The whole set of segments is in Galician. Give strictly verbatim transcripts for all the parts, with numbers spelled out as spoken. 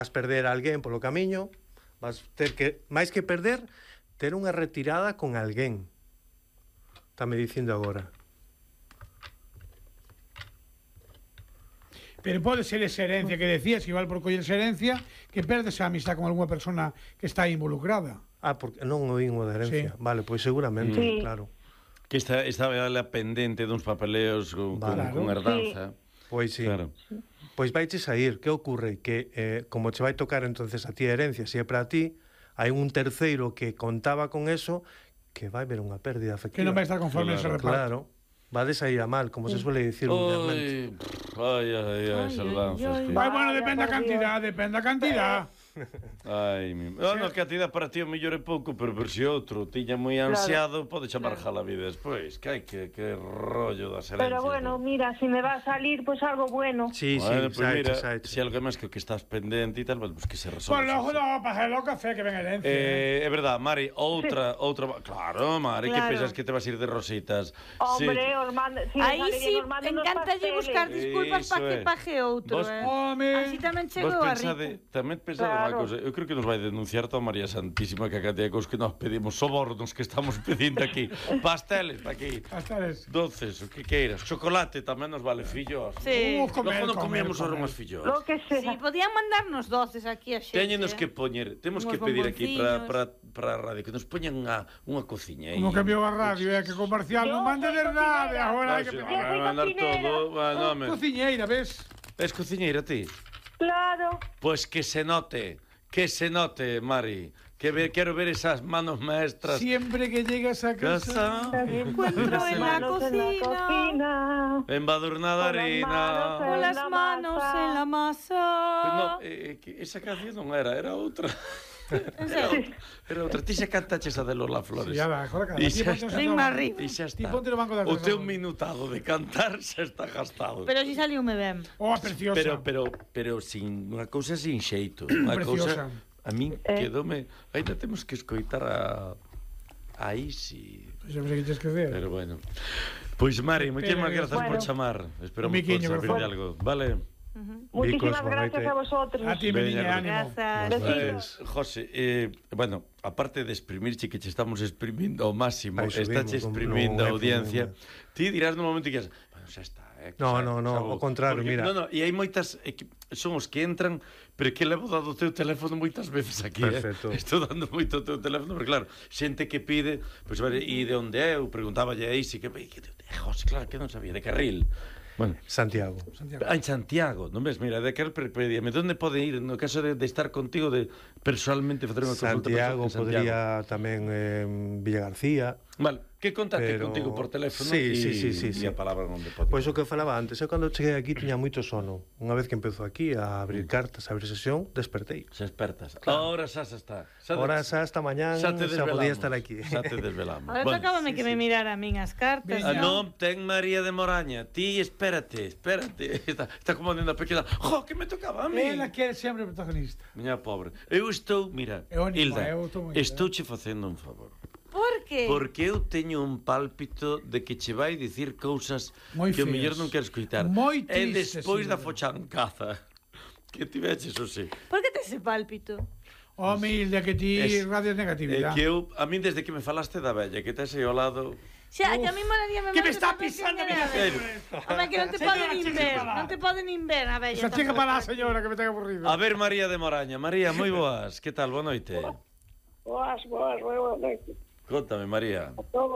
vas perder a alguén polo camiño, vas ter que, máis que perder, ter unha retirada con alguén. Está me dicindo agora. Pero pode ser esa herencia que decías, igual por coller esa herencia, que perdes a amistad con algunha persona que está involucrada. Ah, porque non oín o de herencia. Sí. Vale, pois seguramente, sí. Claro. Que está, estaba a pendente duns papeleos con, vale. con, con herdanza. Sí. Pois sí. Claro. Pois vai che sair. Que ocorre? Que eh, como che vai tocar entonces a ti a herencia, se é para ti, hai un terceiro que contaba con eso, que vai ver unha pérdida afectiva. Que non vai estar conforme claro, ese reparto. Claro. Vades a ir a mal, como se suele dicir vulgarmente. Ai, ai, ai, as herdanzas. Vai, bueno, depende da cantidad, depende da cantidad. Ai, mi... No, no, cantidad para ti o mellor é pouco, pero por si outro tiña moi ansiado, claro. Pode chamar claro. Jala vida despois. Que hai que, que rollo das herencias. Pero bueno, ¿no? Mira, si me va a salir, pues algo bueno. Sí, bueno, sí, pues mira, si algo máis que o que estás pendente e tal, pues que se resolve. Pues logo no, para o café que ven herencia. Eh, é verdad, Mari, outra, sí. outra... Claro, Mari, claro. Que pensas que te vas a ir de rositas? Hombre, sí. Os mando... Si aí sí, encantalle buscar disculpas para que pague outro, vos, eh. Home. Así tamén chegou a rico. Tamén pensade claro. Unha cousa, eu creo que nos vai denunciar toda María Santísima que a cantidad de cosas que nos pedimos, sobornos que estamos pedindo aquí, pasteles para aquí, pasteles, doces, o que queiras, chocolate tamén nos vale, fillos. Sí. Uh, comer, Logo non comemos comer, ahora máis fillos. Lo que sea. Sí, podían mandarnos doces aquí a xente. Téñenos que poñer, temos que pedir aquí para para para a radio que nos poñan unha unha cociña aí. Como cambiou a radio, é que comercial non manda de nada, agora hai que pedir. Mandar todo, bueno, cociñeira, ves? Es cociñeira ti? Claro. Pois que se note. Que se note, Mari. Que ver, quero ver esas manos maestras. Siempre que llegas a casa, casa me encuentro en la cocina, embadurnada harina, con las manos en la masa. Pues no, eh, que esa canción non era, era outra. Era outra, era outra. Ti xa cantaches a de Lola Flores. Sí, ya va, joder, e xa está. Arriba. E xa está. O teu minutado de cantar xa está gastado. Pero si saliume ben. Oh, preciosa. Pero, pero, pero sin unha cousa sin xeito. Unha cousa... A min eh. quedome... Ainda temos que escoitar a... a Isi. Pois pues que tens que ver. Pero bueno. Pois pues, Mari, moitísimas grazas bueno. por chamar. Esperamos por servir de algo. Vale. Uh-huh. Muchísimas gracias a vosotros. A ti, mi niña, ánimo. Gracias. Eh, José, eh, bueno, aparte de exprimirche que che estamos exprimindo ao máximo, estáche exprimindo a audiencia, ti dirás no momento que digas, bueno, xa está, eh, no, no, no, ao contrario, porque, mira. No, no, e hai moitas eh, son os que entran, pero que levo dado o teu teléfono moitas veces aquí, perfecto. Eh. Estou dando moito o teu teléfono, pero claro, xente que pide, pois pues, e de onde é, eu preguntáballe aí, si que, que José, claro, que non sabía, de Carril. Bueno, Santiago. Santiago. Ah, en Santiago, non ves? Mira, de que pedíame, onde pode ir no caso de, de estar contigo, de personalmente facer unha consulta? Santiago, podría tamén eh, Villa García. Vale, que contacte pero... contigo por teléfono sí, e, sí, sí, sí, e sí. a palabra onde pode. Pois pues o que falaba antes, eu cando cheguei aquí tiña moito sono. Unha vez que empezo aquí a abrir cartas, a abrir sesión, despertei. Se despertas. Claro. Ahora xa se está. Xa Ahora xa esta mañán xa, xa podía estar aquí. Xa te desvelamos. Ahora bueno, tocábame sí, que sí. me mirara a min as cartas. Ah, non, ten María de Moraña. Ti, espérate, espérate. Está, está como nena pequena. Jo, que me tocaba a mí. Ela que é sempre protagonista. Miña pobre. Eu estou, mira, Hilda, estou che facendo un favor. Por que? Porque eu teño un pálpito de que che vai dicir cousas moi que o mellor non quero escoitar. Moi e despois da fochancaza que tiveches, o sí. Por que tes ese pálpito? Home, Hilda, que ti es, radias negatividade. É que eu, a min desde que me falaste da bella, que tes aí ao lado... Xa, que a mí molaría me que me está pisando mi cabeza. Home, que non te pode nin ver, non te pode nin ver a bella. Esa chica para a señora que me ten aburrido. A ver, María de Moraña. María, moi boas. Que tal? Boa noite. Boas, boas, boa noite. Contame, María.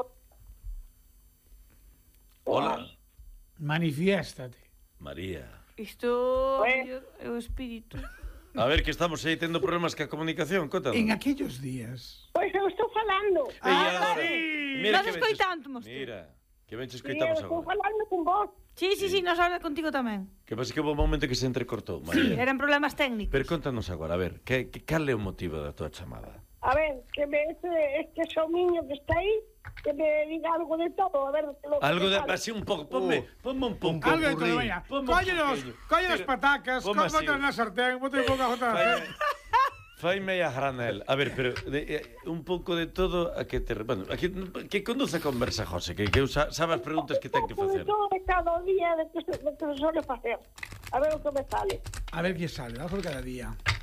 Hola. Manifiéstate. María. Isto é o espírito. A ver, que estamos aí tendo problemas ca comunicación, contanos. En aquellos días. Pois eu estou falando. Ah, sí. Mira, nos escoitamos. Mira, que ben te escoitamos agora. Estou falando con vos. Sí, sí, sí, nos habla contigo tamén. Que pasa que houve un momento que se entrecortou, María. Sí, eran problemas técnicos. Pero contanos agora, a ver, que, que cal é o motivo da tua chamada? A ver, que me este, este somiño que está aí, que me diga algo de todo, a ver... Lo algo de... sale. así un pouco, ponme, uh, ponme un pouco. Algo de todo, vaya. Cóllenos, cóllenos patacas, cóllenos na sartén, bote un pouco a jota. Faime a granel. A ver, pero de, eh, un pouco de todo a que te... Bueno, a que, que conduce a conversa, José, que, que usa, sabe as preguntas que ten que facer. Un pouco de todo de cada día de que, de que se suele facer. A ver o que me sale. A ver que sale, vamos por cada día.